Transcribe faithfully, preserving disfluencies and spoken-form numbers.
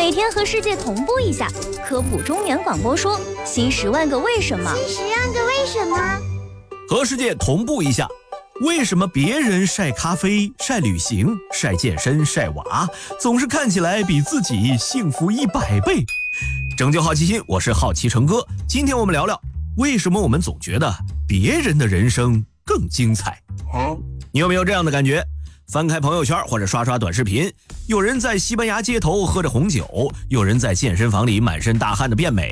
每天和世界同步一下，科普中原广播说新十万个为什么， 新十万个为什么， 和世界同步一下。为什么别人晒咖啡、晒旅行、晒健身、晒娃，总是看起来比自己幸福一百倍？拯救好奇心，我是好奇成哥。今天我们聊聊，为什么我们总觉得别人的人生更精彩？你有没有这样的感觉？翻开朋友圈或者刷刷短视频，有人在西班牙街头喝着红酒，有人在健身房里满身大汗的变美，